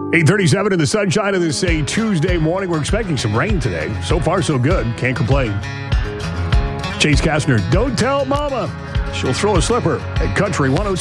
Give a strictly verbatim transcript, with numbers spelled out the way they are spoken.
eight thirty-seven in the sunshine of this a Tuesday morning. We're expecting some rain today. So far, so good. Can't complain. Chase Kastner, don't tell mama. She'll throw a slipper at Country one oh